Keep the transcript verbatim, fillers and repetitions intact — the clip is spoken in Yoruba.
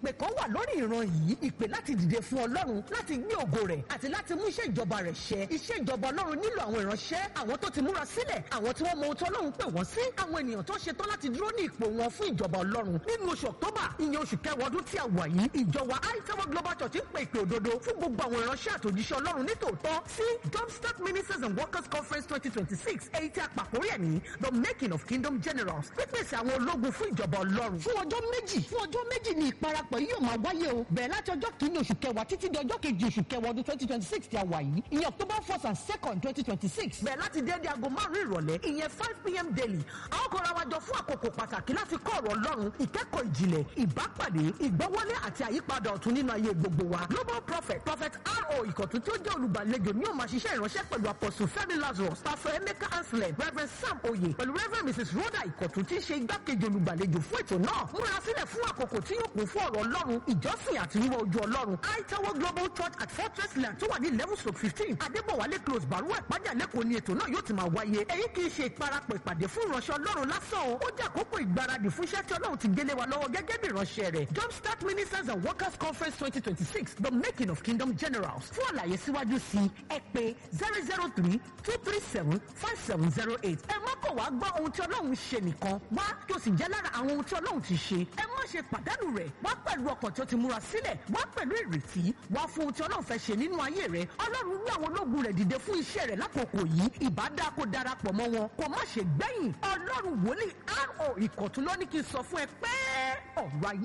ìpè kan wà lórí ìran yìí, ìpè láti dìde fún Ọlọ́run, láti gbé ògo rẹ̀ àti láti mú iṣẹ́ ìjọba rẹ̀ ṣẹ. Iṣẹ́ ìjọba Ọlọ́run nílò àwọn ìránṣẹ́, àwọn tó ti múra sílẹ̀, àwọn tí wọ́n mọ ohun tí Ọlọ́run pè wọ́n sí, àwọn ènìyàn tó ṣetán láti dúró ní ipò wọn fún ìjọba Ọlọ́run. Nínú oṣù October, ìyẹn oṣù kẹwàá ọdún tí a wà yìí, ìjọ wa Aitawo Global Church ń pe ìpè òdodo fún gbogbo àwọn ìránṣẹ́ àtòjíṣẹ́ Ọlọ́run nítòótọ́ sí Jumpstart Ministers and Workers Conference twenty twenty-six, èyí tí a pàkórí ẹ̀ ní The Making of Kingdom Generals, pípèsè àwọn ológun fún ìjọba Ọlọ́run. Fún ọjọ́ méjì, fún ọjọ́ méjì ni ìparapọ̀ yìí yóò máa wáyé o. Bẹ̀rẹ̀ láti ọjọ́ kìíní oṣù kẹwàá títí di ọjọ́ kejì oṣù kẹwàá ọdún twenty twenty-six tí a wà yìí, ìyẹn October first and second twenty twenty-six. Bẹ̀rẹ̀ láti déédéé aago márùn-ún ìrọ̀lẹ́, ìyẹn five p m daily. A ó kóra wa jọ fún àkókò pàtàkì láti kọ́ ọ̀rọ̀ Ọlọ́run, ìkẹ́kọ̀ọ́ ìjìnlẹ̀, ìbápàdé, ìgbọ́wọ́lé àti àyípadà ọ̀tun nínú ayé gbogbo wa. Global Prophet Prophet R O Ìkọ̀tún tí ó jẹ́ olùgbàlejò ní ó máa ṣiṣẹ́ ìránṣẹ́ pẹ̀lú Apostle Fẹ́mi Lazarus, Pastor Emeka Anselm, Reverend Sam Oye, pẹ̀lú Reverend Missus Rhoda Ìkọ̀tún tí í ṣe igbákejì olùgbàlejò fún ètò náà. Múra sílẹ̀ fún àkókò tí yóò kún fún ọ̀rọ̀ Ọlọ́run, ìjọsìn àti wíwá ojú Ọlọ́run. Aitawo Global Church at Fortress Land tó wà ní eleven stroke fifteen Adébọ̀wálé Close Bàrúwà Ìpájà Lẹ́kọ̀ọ́ ni ètò náà yóò ti máa wáyé. Èyí kì í ṣe ìparapọ̀ ìpàdé fún ìránṣẹ́ Ọlọ́run lásán o. Ó jẹ́ àkókò ìgbáradì fún iṣẹ́ tí Ọlọ́run ti gbélé wa lọ́wọ́ gẹ́gẹ́ bí ìránṣẹ́ rẹ̀. Jumpstart Ministers and Workers Conference twenty twenty-six, The Making of Kingdom Generals. Fún àlàyé síwájú sí ẹ pè zero zero three two three seven five seven zero eight. Ẹ má kọ̀ wá gbọ́ ohun tí Ọlọ́run ṣe nìkan, wá tó sì jẹ́ lára àwọn ohun tí Ọlọ́run ti ṣe. Ẹ má ṣe pàdánù rẹ̀, wá pẹ̀lú ọkàn tí ó ti múra sílẹ̀, wá pẹ̀lú ìrètí, wá fún ohun tí Ọlọ́run fẹ́ ṣe nínú ayé rẹ̀. Ọlọ́run ní àwọn ológun rẹ̀ dìde fún iṣẹ́ rẹ̀ lákòókò yìí. Ìbá dáa kó darapọ̀ mọ́ wọn, kó má ṣe gbẹ̀yìn. Ọlọ́run wòlíì R O Ìkọ̀tún ló ní kí n sọ fún ẹ pé ọ̀rọ̀ ayé